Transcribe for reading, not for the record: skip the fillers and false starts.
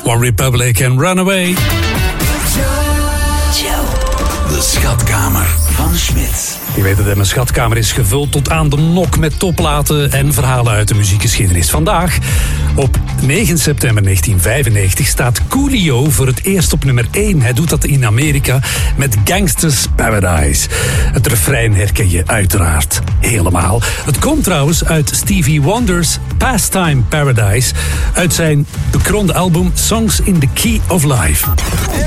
One Republic en Runaway. De schatkamer van Smit. Je weet dat mijn schatkamer is gevuld tot aan de nok met topplaten en verhalen uit de muziekgeschiedenis. Vandaag, op 9 september 1995, staat Coolio voor het eerst op nummer 1. Hij doet dat in Amerika met Gangsta's Paradise. Het refrein herken je uiteraard helemaal. Het komt trouwens uit Stevie Wonder's Pastime Paradise, uit zijn bekroonde album Songs in the Key of Life.